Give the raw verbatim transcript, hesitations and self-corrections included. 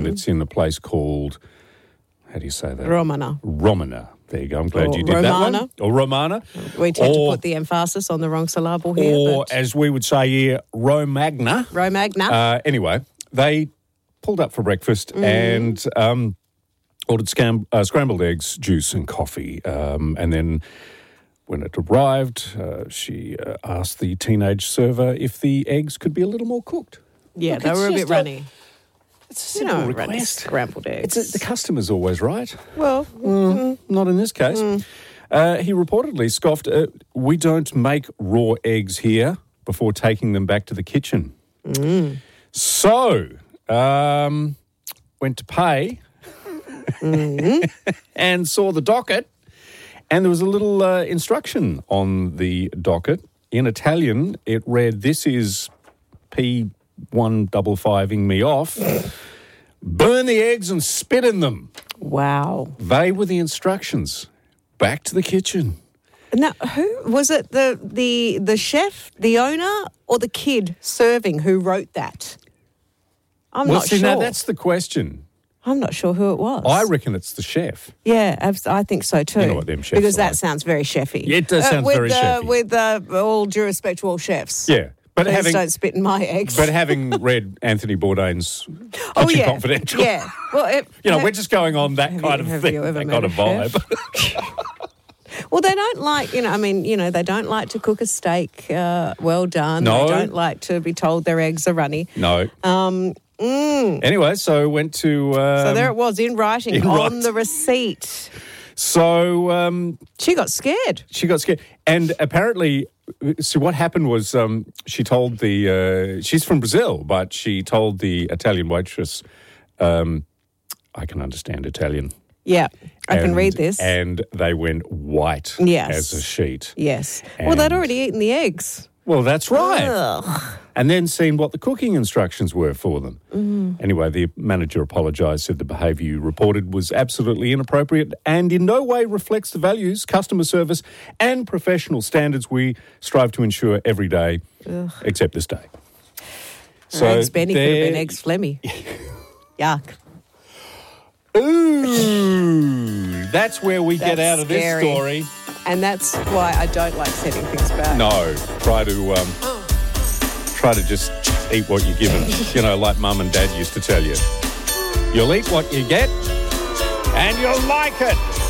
and it's in a place called, how do you say that? Romana. Romana. There you go. I'm glad Or you did Romana. that one. Or Romana. We tend or, to put the emphasis on the wrong syllable here. Or, but as we would say here, Romagna. Romagna. Uh, anyway, they pulled up for breakfast mm. and um, ordered scam- uh, scrambled eggs, juice and coffee. Um, and then when it arrived, uh, she uh, asked the teenage server if the eggs could be a little more cooked. Yeah, Look, they were a bit a, runny. It's a You simple know, runny request. scrambled eggs. It's a, the customer's always right. Well, Mm, mm, not in this case. Mm. Uh, he reportedly scoffed, uh, we don't make raw eggs here, before taking them back to the kitchen. Mm. So, um, went to pay mm. and saw the docket, and there was a little uh, instruction on the docket. In Italian, it read, this is P one double fiving me off. Burn the eggs and spit in them. Wow. They were the instructions. Back to the kitchen. Now, who was it? The the the chef, the owner, or the kid serving who wrote that? I'm well, not see, sure. now that's the question. I'm not sure who it was. I reckon it's the chef. Yeah, abs- I think so too. You know what them chefs because are that like. sounds very chefy. Yeah, it does sound with, very uh, chefy. With uh, all due respect to all chefs. Yeah. But Please having, don't spit in my eggs. but having read Anthony Bourdain's Kitchen oh, yeah. Confidential, Yeah. Well, it, you know, uh, we're just going on that have kind you- of have thing, you ever that met kind a of vibe. Well, they don't like, you know, I mean, you know, they don't like to cook a steak uh, well done. No. They don't like to be told their eggs are runny. No. Um, mm. Anyway, so went to... Um, So there it was in writing in on writing. the receipt. So... Um, She got scared. She got scared. And apparently, so what happened was um, she told the... Uh, she's from Brazil, but she told the Italian waitress, um, I can understand Italian. Yeah, I can And- read this. And they went white Yes. as a sheet. Yes. Well, they'd And- already eaten the eggs. Well, that's right. Ugh. And then seen what the cooking instructions were for them. Mm. Anyway, the manager apologised, said the behaviour you reported was absolutely inappropriate and in no way reflects the values, customer service and professional standards we strive to ensure every day, Ugh. except this day. So eggs Benny could have been there- eggs Flemmy. Yuck. Ooh, that's where we get That's out of scary. this story. And that's why I don't like setting things back. No, try to um, try to just eat what you're given. You know, like Mum and Dad used to tell you. You'll eat what you get, and you'll like it.